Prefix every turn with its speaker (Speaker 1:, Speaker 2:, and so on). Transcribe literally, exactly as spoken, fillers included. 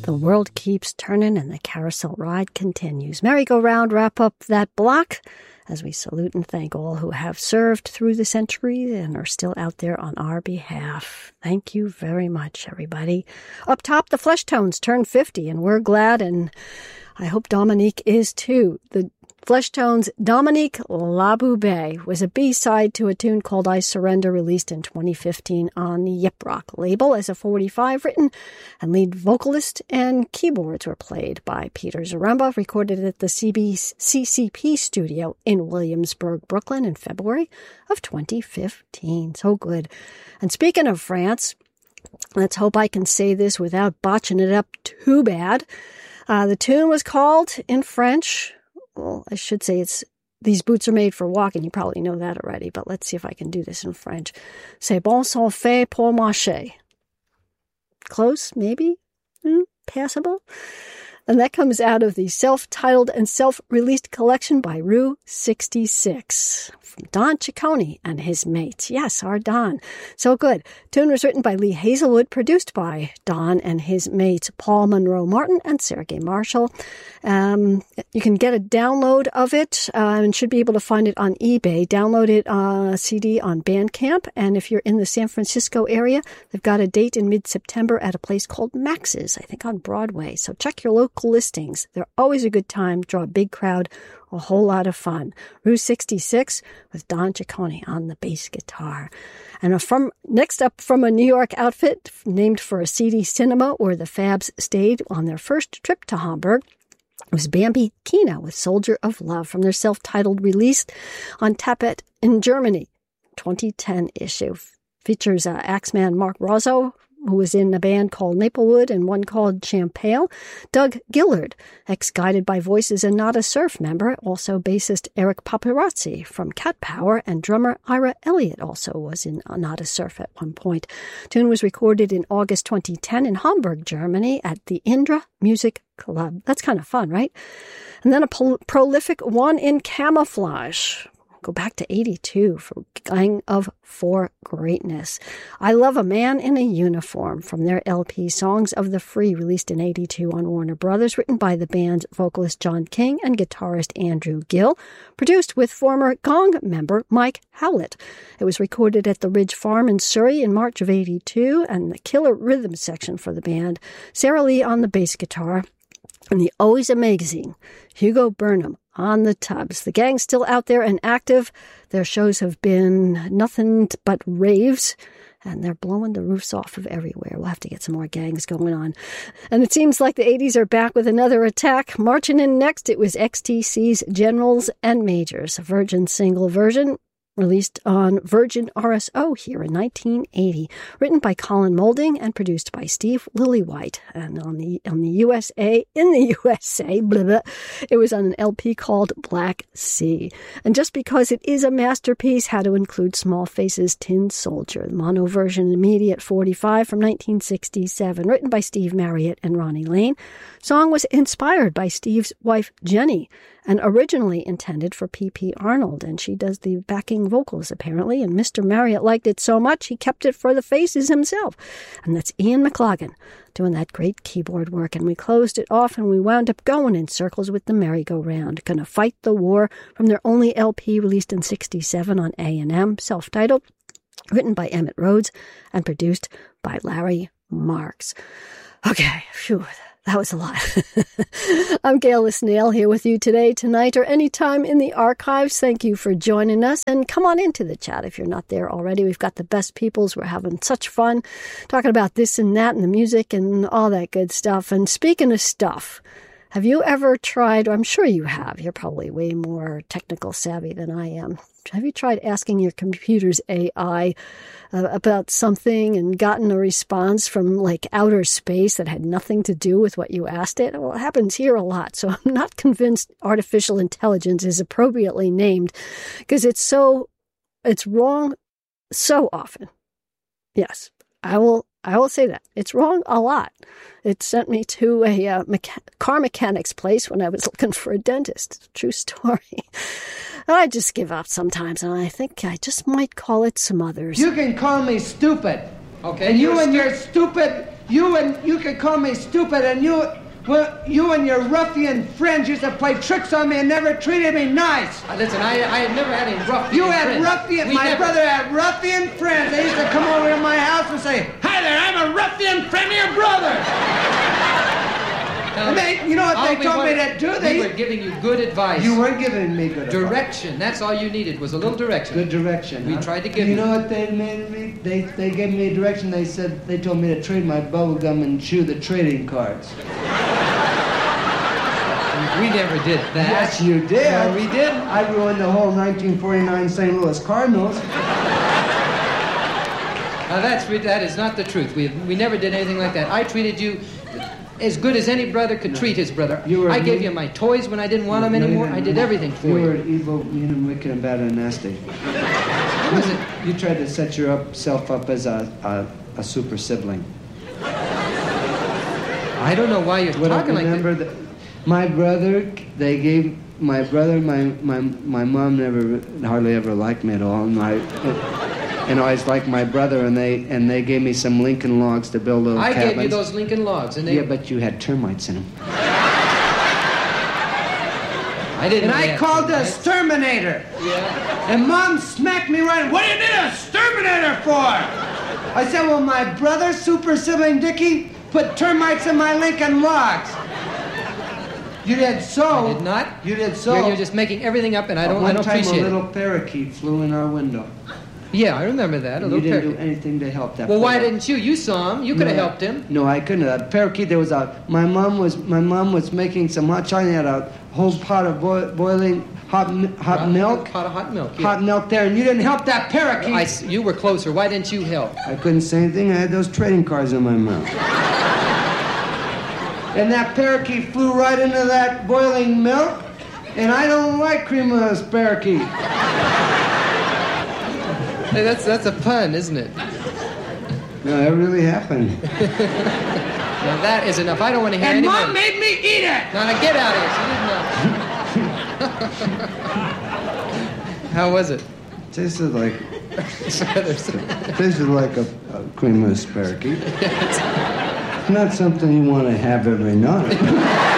Speaker 1: The world keeps turning and the carousel ride continues. Merry-go-round, wrap up that block as we salute and thank all who have served through the centuries and are still out there on our behalf. Thank you very much, everybody. Up top, the Fleshtones turned fifty, and we're glad, and I hope Dominique is too. The Fleshtones' Dominique Laboubet was a B-side to a tune called I Surrender, released in twenty fifteen on the Yip Rock label as a forty-five, written and lead vocalist and keyboards were played by Peter Zaremba, recorded at the C C P studio in Williamsburg, Brooklyn in February of twenty fifteen. So good. And speaking of France, let's hope I can say this without botching it up too bad. Uh, the tune was called in French, well, I should say it's These Boots Are Made for Walking. You probably know that already, but let's see if I can do this in French. C'est bon sont fait pour marcher. Close, maybe? Hmm, passable? And that comes out of the self-titled and self-released collection by Rue sixty-six. From Don Ciccone and his mates. Yes, our Don. So good. Tune was written by Lee Hazelwood, produced by Don and his mates Paul Monroe Martin and Sergei Marshall. Um, you can get a download of it uh, and should be able to find it on eBay. Download it uh, C D on Bandcamp. And if you're in the San Francisco area, they've got a date in mid-September at a place called Max's, I think on Broadway. So check your local listings. They're always a good time, draw a big crowd, a whole lot of fun. Rue sixty-six with Don Ciccone on the bass guitar. And from next up from a New York outfit named for a seedy cinema where the Fabs stayed on their first trip to Hamburg, was Bambi Kina with Soldier of Love from their self-titled release on Tappet in Germany, twenty ten issue. Features uh, Axeman Mark Rozzo, who was in a band called Maplewood and one called Champale. Doug Gillard, ex-Guided by Voices and Not a Surf member, also bassist Eric Paparazzi from Cat Power, and drummer Ira Elliott also was in Not a Surf at one point. Tune was recorded in August twenty ten in Hamburg, Germany at the Indra Music Club. That's kind of fun, right? And then a pol- prolific one in Camouflage. Go back to eighty-two for Gang of Four Greatness. I Love a Man in a Uniform from their L P Songs of the Free, released in eighty-two on Warner Brothers, written by the band's vocalist John King and guitarist Andrew Gill, produced with former Gong member Mike Howlett. It was recorded at the Ridge Farm in Surrey in March of eighty-two, and the killer rhythm section for the band, Sarah Lee on the bass guitar, and the always amazing Hugo Burnham on the tubs. The gang's still out there and active. Their shows have been nothing but raves, and they're blowing the roofs off of everywhere. We'll have to get some more gangs going on. And it seems like the eighties are back with another attack. Marching in next, it was X T C's Generals and Majors, a Virgin single version, released on Virgin R S O here in nineteen eighty, written by Colin Moulding and produced by Steve Lillywhite. And on the on the U S A, in the U S A, blah, blah, it was on an L P called Black Sea. And just because it is a masterpiece, had to include Small Faces' Tin Soldier, the mono version immediate forty-five from nineteen sixty-seven, written by Steve Marriott and Ronnie Lane. Song was inspired by Steve's wife, Jenny, and originally intended for P P Arnold, and she does the backing vocals, apparently, and Mister Marriott liked it so much he kept it for the Faces himself. And that's Ian McLagan doing that great keyboard work, and we closed it off, and we wound up going in circles with the merry-go-round, Gonna Fight the War, from their only L P released in sixty-seven on A and M, self-titled, written by Emmett Rhodes, and produced by Larry Marks. Okay, phew. That was a lot. I'm Gail Snail here with you today, tonight, or anytime in the archives. Thank you for joining us. And come on into the chat if you're not there already. We've got the best peoples. We're having such fun talking about this and that and the music and all that good stuff. And speaking of stuff, have you ever tried, I'm sure you have, you're probably way more technical savvy than I am. Have you tried asking your computer's A I uh, about something and gotten a response from like outer space that had nothing to do with what you asked it? Well, it happens here a lot, so I'm not convinced artificial intelligence is appropriately named because it's so, it's wrong so often. Yes, I will I will say that. It's wrong a lot. It sent me to a uh, mecha- car mechanic's place when I was looking for a dentist. It's a true story. I just give up sometimes, and I think I just might call it some others.
Speaker 2: You can call me stupid.
Speaker 3: Okay.
Speaker 2: And you
Speaker 3: you're
Speaker 2: and
Speaker 3: stu-
Speaker 2: your stupid, you and you could call me stupid, and you, well, you and your ruffian friends used to play tricks on me and never treated me nice.
Speaker 3: Uh, listen, I, I had never had any ruffian
Speaker 2: You had
Speaker 3: friends.
Speaker 2: ruffian.
Speaker 3: We
Speaker 2: my
Speaker 3: never...
Speaker 2: brother had ruffian friends. They used to come over to my house and say, "Hi there, I'm a ruffian friend of your brother."
Speaker 3: Now,
Speaker 2: and they, you know what they
Speaker 3: we
Speaker 2: told
Speaker 3: were,
Speaker 2: me to do? They
Speaker 3: we were giving you good advice.
Speaker 2: You weren't giving me good
Speaker 3: direction. Advice. That's all you needed was a little direction.
Speaker 2: Good direction.
Speaker 3: We
Speaker 2: huh?
Speaker 3: tried to give
Speaker 2: you.
Speaker 3: You
Speaker 2: know what they made me? They they gave me direction. They said they told me to trade my bubble gum and chew the trading cards.
Speaker 3: We never did that.
Speaker 2: Yes, you did.
Speaker 3: No, we didn't.
Speaker 2: I ruined the whole nineteen forty-nine Saint Louis Cardinals.
Speaker 3: Now that's that is not the truth. We we never did anything like that. I treated you as good as any brother could no. treat his brother.
Speaker 2: You
Speaker 3: I gave you my toys when I didn't want them anymore. I did everything for you.
Speaker 2: You were evil, mean, and wicked, and bad and nasty.
Speaker 3: What was it?
Speaker 2: You tried to set yourself up as a, a, a super sibling.
Speaker 3: I don't know why you're
Speaker 2: what
Speaker 3: talking like that.
Speaker 2: Remember that my brother, they gave my brother, my my my mom never hardly ever liked me at all, and I. And I was like my brother, and they and they gave me some Lincoln logs to build little
Speaker 3: I
Speaker 2: cabins.
Speaker 3: gave you those Lincoln logs, and they...
Speaker 2: Yeah, but you had termites in them.
Speaker 3: I didn't.
Speaker 2: And I called the exterminator.
Speaker 3: Yeah.
Speaker 2: And Mom smacked me right. What do you need an exterminator for? I said, well, my brother, super sibling Dickie, put termites in my Lincoln logs. You did so.
Speaker 3: I did not.
Speaker 2: You did so.
Speaker 3: You're, you're just making everything up, and I don't.
Speaker 2: One
Speaker 3: I don't
Speaker 2: time
Speaker 3: appreciate it.
Speaker 2: a little parakeet flew in our window.
Speaker 3: Yeah, I remember that. A
Speaker 2: you
Speaker 3: little
Speaker 2: didn't
Speaker 3: parakeet.
Speaker 2: do anything to help that.
Speaker 3: Well, why
Speaker 2: parakeet.
Speaker 3: didn't you? You saw him. You could have
Speaker 2: no,
Speaker 3: helped him.
Speaker 2: No, I couldn't. A parakeet. There was a. My mom was. My mom was making some hot chocolate. Had a whole pot of boi- boiling hot hot
Speaker 3: Right,
Speaker 2: milk.
Speaker 3: Pot of hot milk. Yeah.
Speaker 2: Hot milk there, and you didn't help that parakeet.
Speaker 3: I, you were closer. Why didn't you help?
Speaker 2: I couldn't say anything. I had those trading cards in my mouth. And that parakeet flew right into that boiling milk, and I don't like creamless parakeet.
Speaker 3: Hey, that's that's a pun, isn't it?
Speaker 2: No, that really happened.
Speaker 3: Now that is enough. I don't want to hear
Speaker 2: And
Speaker 3: any
Speaker 2: Mom
Speaker 3: more.
Speaker 2: made me eat it.
Speaker 3: Now, now get out of here. She didn't know. How was it?
Speaker 2: Tasted like. tasted like a, a creamless parakeet. Not something you want to have every night.